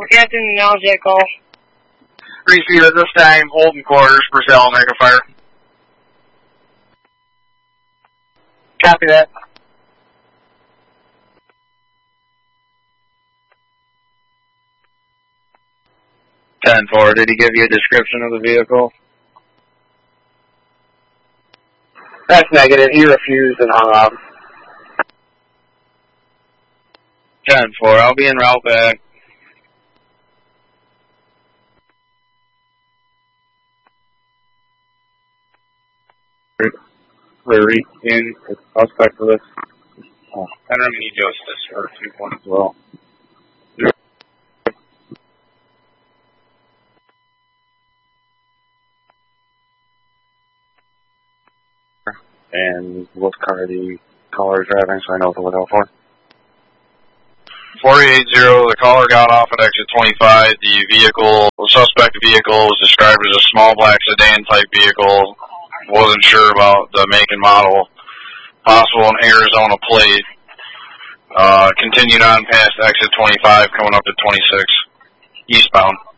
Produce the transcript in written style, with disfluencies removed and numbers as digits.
Captain, now Jet call. Receive at this time, holding quarters, Purcell, make a fire. Copy that. 10-4, did he give you a description of the vehicle? That's negative. He refused and hung up. 10-4, I'll be en route back. Larry, in suspect for this. Oh. Interim need justice for 2 points as well. And what car the caller is driving, so I know what to look out for. 480, the caller got off at exit 25. The suspect vehicle was described as a small black sedan type vehicle. Wasn't sure about the make and model. Possible an Arizona plate. Continued on past exit 25, coming up to 26, eastbound.